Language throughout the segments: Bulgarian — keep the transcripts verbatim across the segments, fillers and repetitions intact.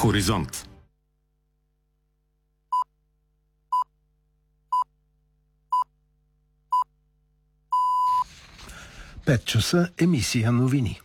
Хоризонт. пет часа, емисия новини.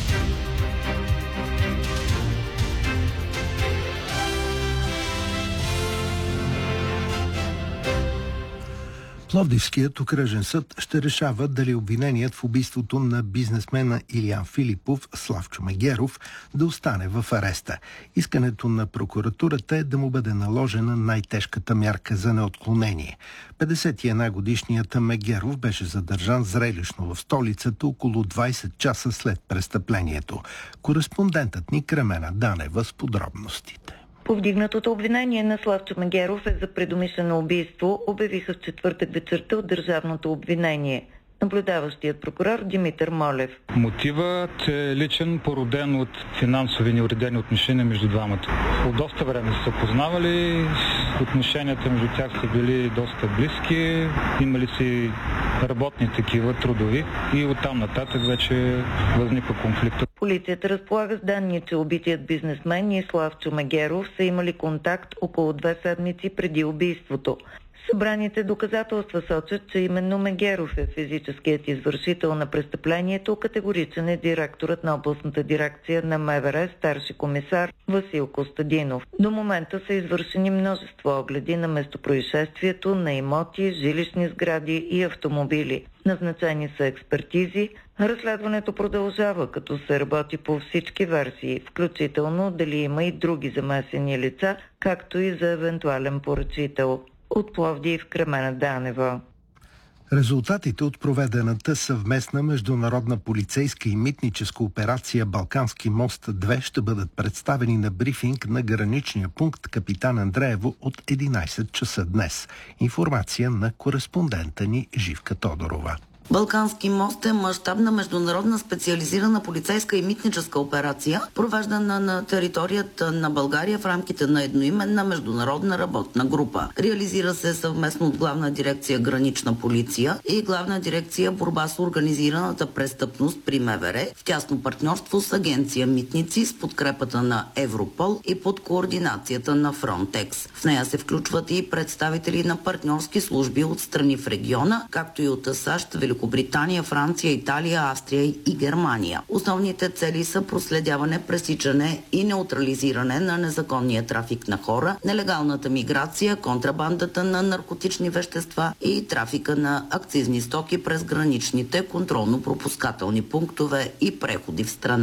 Пловдивският окръжен съд ще решава дали обвиненият в убийството на бизнесмена Илиян Филипов, Славчо Мегеров, да остане в ареста. Искането на прокуратурата е да му бъде наложена най-тежката мярка за неотклонение. петдесет и една годишният Мегеров беше задържан зрелищно в столицата около двайсет часа след престъплението. Кореспондентът ни Кремена Данева с подробностите. Повдигнатото обвинение на Славчо Мегеров е за предумишлено убийство, обявиха в четвъртък вечерта от държавното обвинение. Наблюдаващият прокурор Димитър Молев. Мотивът е личен, породен от финансови неуредени отношения между двамата. От доста време са се познавали, отношенията между тях са били доста близки, имали си работни такива, трудови, и оттам нататък вече възниква конфликт. Полицията разполага с данни, че убитият бизнесмен и Славчо Мегеров са имали контакт около две седмици преди убийството. Събраните доказателства сочат, че именно Мегеров е физическият извършител на престъплението. Категоричен е директорът на областната дирекция на МВР, старши комисар Васил Костадинов. До момента са извършени множество огледи на местопроизшествието, на имоти, жилищни сгради и автомобили. Назначени са експертизи. Разследването продължава, като се работи по всички версии, включително дали има и други замесени лица, както и за евентуален поръчител. От Пловдив, Кремена Данева. Резултатите от проведената съвместна международна полицейска и митническа операция Балкански мост-две ще бъдат представени на брифинг на граничния пункт Капитан Андреево от единайсет часа днес. Информация на кореспондента ни Живка Тодорова. Балкански мост е мащабна международна специализирана полицейска и митническа операция, провеждана на територията на България в рамките на едноименна международна работна група. Реализира се съвместно от Главна дирекция Гранична полиция и Главна дирекция Борба с организираната престъпност при МВР в тясно партньорство с агенция Митници с подкрепата на Европол и под координацията на Фронтекс. В нея се включват и представители на партньорски служби от страни в региона, както и от САЩ, Великобритания, Франция, Италия, Австрия и Германия. Основните цели са проследяване, пресичане и неутрализиране на незаконния трафик на хора, нелегалната миграция, контрабандата на наркотични вещества и трафика на акцизни стоки през граничните контролно-пропускателни пунктове и преходи в страна.